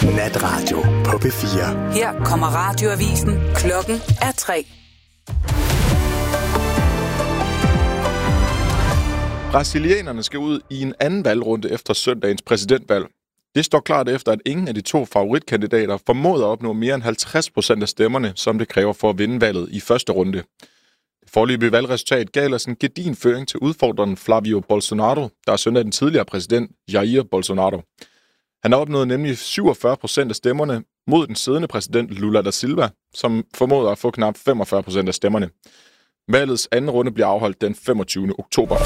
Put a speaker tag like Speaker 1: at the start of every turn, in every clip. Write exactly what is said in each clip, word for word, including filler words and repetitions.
Speaker 1: Natradio på P fire.
Speaker 2: Her kommer radioavisen. Klokken er tre.
Speaker 3: Brasilianerne skal ud i en anden valgrunde efter søndagens præsidentvalg. Det står klart efter, at ingen af de to favoritkandidater formåede at opnå mere end halvtreds procent af stemmerne, som det kræver for at vinde valget i første runde. Det foreløbige valgresultat gav ellers en gedigen føring til udfordreren Flavio Bolsonaro, der er søn af den tidligere præsident Jair Bolsonaro. Han har opnået nemlig syvogfyrre procent af stemmerne mod den siddende præsident Lula da Silva, som formåede at få knap femogfyrre procent af stemmerne. Valgets anden runde bliver afholdt den femogtyvende oktober.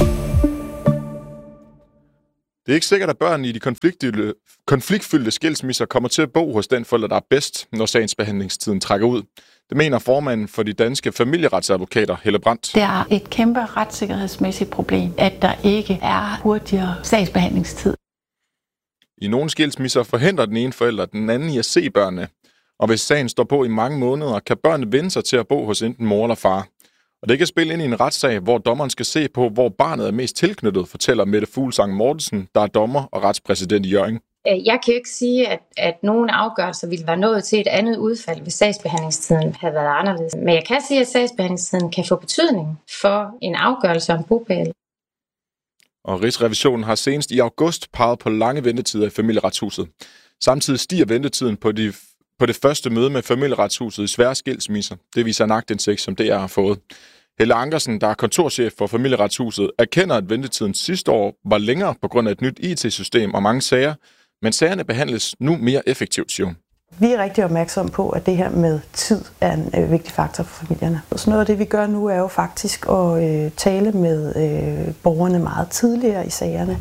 Speaker 3: Det er ikke sikkert, at børn i de konfliktfyldte, konfliktfyldte skilsmisser kommer til at bo hos den forælder, der er bedst, når sagsbehandlingstiden trækker ud. Det mener formanden for de danske familieretsadvokater, Helle Brandt.
Speaker 4: Det er et kæmpe retssikkerhedsmæssigt problem, at der ikke er hurtigere sagsbehandlingstid.
Speaker 3: I nogle skilsmisser forhindrer den ene forælder den anden i at se børnene. Og hvis sagen står på i mange måneder, kan børnene vende sig til at bo hos enten mor eller far. Og det kan spille ind i en retssag, hvor dommeren skal se på, hvor barnet er mest tilknyttet, fortæller Mette Fuglsang Mortensen, der er dommer og retspræsident i Hjørring.
Speaker 5: Jeg kan jo ikke sige, at, at nogle afgørelser ville være nået til et andet udfald, hvis sagsbehandlingstiden havde været anderledes. Men jeg kan sige, at sagsbehandlingstiden kan få betydning for en afgørelse om bopæl.
Speaker 3: Og Rigsrevisionen har senest i august peget på lange ventetider i Familieretshuset. Samtidig stiger ventetiden på, de, på det første møde med Familieretshuset i svære skilsmisser. Det viser en aktindsigt, som D R har fået. Helle Ankersen, der er kontorchef for Familieretshuset, erkender, at ventetiden sidste år var længere på grund af et nyt I T-system og mange sager, men sagerne behandles nu mere effektivt, siger hun.
Speaker 6: Vi er rigtig opmærksomme på, at det her med tid er en øh, vigtig faktor for familierne. Så noget af det, vi gør nu, er jo faktisk at øh, tale med øh, borgerne meget tidligere i sagerne.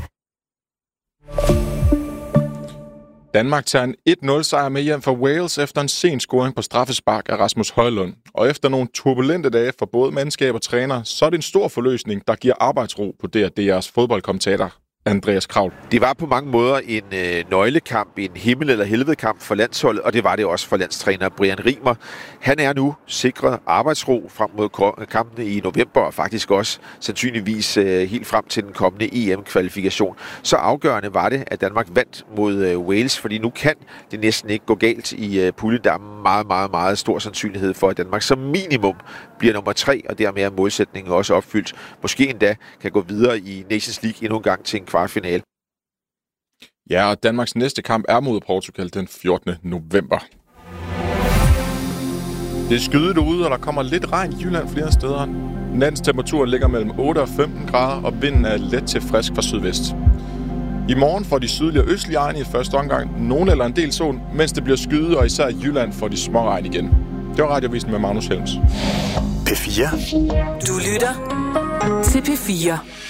Speaker 3: Danmark tager en et nul sejr med hjem fra Wales efter en sen scoring på straffespark af Rasmus Højlund. Og efter nogle turbulente dage for både mandskab og træner, så er det en stor forløsning, der giver arbejdsro på D R D R's fodboldkommentator Andreas Kraul.
Speaker 7: Det var på mange måder en øh, nøglekamp, en himmel- eller helvedekamp for landsholdet, og det var det også for landstræner Brian Rimer. Han er nu sikret arbejdsro frem mod kampene i november, og faktisk også sandsynligvis øh, helt frem til den kommende E M-kvalifikation. Så afgørende var det, at Danmark vandt mod øh, Wales, fordi nu kan det næsten ikke gå galt i øh, puljen. Der er meget, meget, meget stor sandsynlighed for, at Danmark som minimum bliver nummer tre, og dermed er målsætningen også opfyldt. Måske endda kan gå videre i Nations League endnu en gang til en kvartfinale.
Speaker 3: Ja, og Danmarks næste kamp er mod Portugal den fjortende november. Det er skyet ude, og der kommer lidt regn i Jylland flere steder. Nattens temperatur ligger mellem otte og femten grader, og vinden er let til frisk fra sydvest. I morgen får de sydlige og østlige egne i første omgang nogen eller en del sol, mens det bliver skyet, og især i Jylland får de små regn igen. Det var Radioavisen med Magnus Helms.
Speaker 1: P fire.
Speaker 2: Du lytter til P fire.